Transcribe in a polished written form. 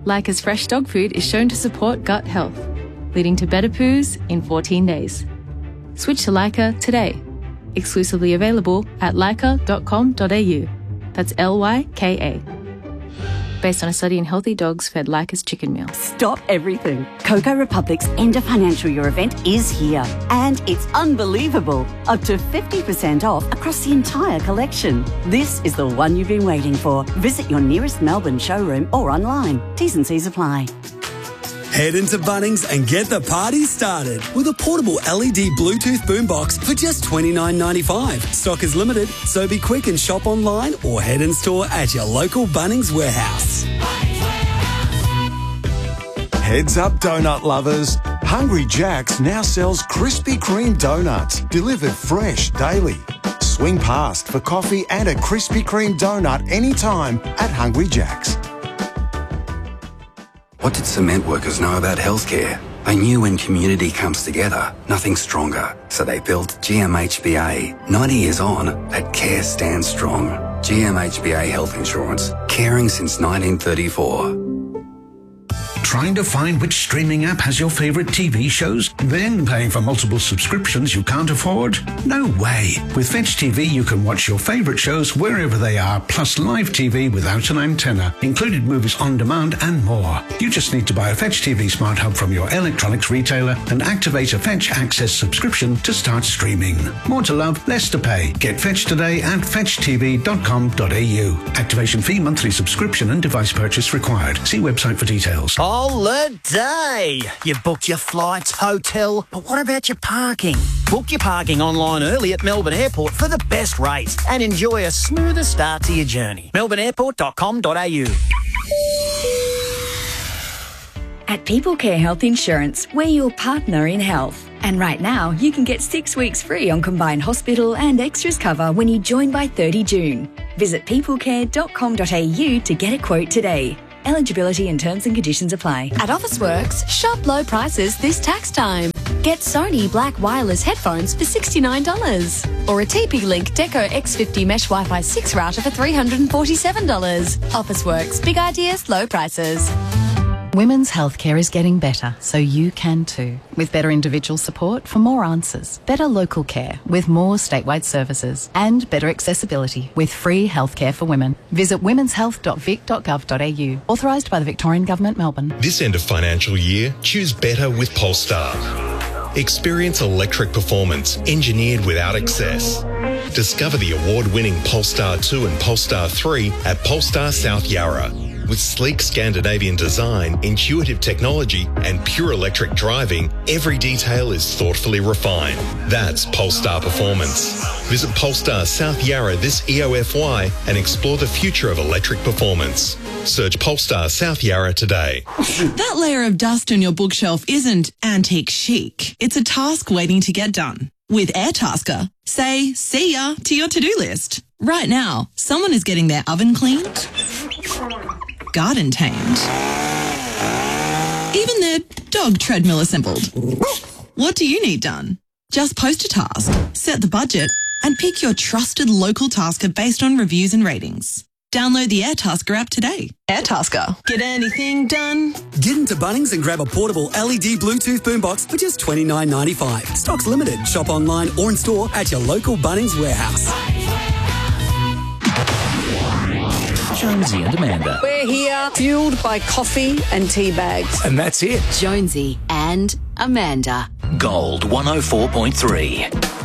Leica's fresh dog food is shown to support gut health, leading to better poos in 14 days. Switch to Leica today. Exclusively available at leica.com.au. That's Lyka. Based on a study in healthy dogs fed Leica's chicken meal. Stop everything. Coco Republic's End of Financial Year event is here. And it's unbelievable. Up to 50% off across the entire collection. This is the one you've been waiting for. Visit your nearest Melbourne showroom or online. T's and C's apply. Head into Bunnings and get the party started with a portable LED Bluetooth boombox for just $29.95. Stock is limited, so be quick and shop online or head in store at your local Bunnings warehouse. Heads up, donut lovers. Hungry Jack's now sells Krispy Kreme donuts, delivered fresh daily. Swing past for coffee and a Krispy Kreme donut anytime at Hungry Jack's. What did cement workers know about healthcare? They knew when community comes together, nothing's stronger. So they built GMHBA. 90 years on, that care stands strong. GMHBA Health Insurance, caring since 1934. Trying to find which streaming app has your favourite TV shows? Then paying for multiple subscriptions you can't afford? No way. With Fetch TV, you can watch your favourite shows wherever they are, plus live TV without an antenna, included movies on demand and more. You just need to buy a Fetch TV Smart Hub from your electronics retailer and activate a Fetch Access subscription to start streaming. More to love, less to pay. Get Fetch today at fetchtv.com.au. Activation fee, monthly subscription and device purchase required. See website for details. Holiday! You've booked your flights, hotel, but what about your parking? Book your parking online early at Melbourne Airport for the best rates and enjoy a smoother start to your journey. melbourneairport.com.au. At PeopleCare Health Insurance, we're your partner in health. And right now, you can get 6 weeks free on combined hospital and extras cover when you join by 30 June. Visit peoplecare.com.au to get a quote today. Eligibility and terms and conditions apply. At Officeworks, shop low prices this tax time. Get Sony Black Wireless headphones for $69. Or a TP-Link Deco X50 Mesh Wi-Fi 6 router for $347. Officeworks, big ideas, low prices. Women's healthcare is getting better, so you can too. With better individual support for more answers, better local care with more statewide services, and better accessibility with free healthcare for women. Visit womenshealth.vic.gov.au. Authorised by the Victorian Government, Melbourne. This end of financial year, choose better with Polestar. Experience electric performance engineered without excess. Discover the award-winning Polestar 2 and Polestar 3 at Polestar South Yarra. With sleek Scandinavian design, intuitive technology and pure electric driving, every detail is thoughtfully refined. That's Polestar Performance. Visit Polestar South Yarra this EOFY and explore the future of electric performance. Search Polestar South Yarra today. That layer of dust on your bookshelf isn't antique chic. It's a task waiting to get done. With Airtasker, say see ya to your to-do list. Right now, someone is getting their oven cleaned, garden tamed, even their dog treadmill assembled. What do you need done? Just post a task, set the budget, and pick your trusted local tasker based on reviews and ratings. Download the Airtasker app today. Airtasker. Get anything done? Get into Bunnings and grab a portable LED Bluetooth boombox for just $29.95. Stock's limited. Shop online or in store at your local Bunnings warehouse. Jonesy and Amanda. We're here, fueled by coffee and tea bags. And that's it. Jonesy and Amanda. Gold 104.3.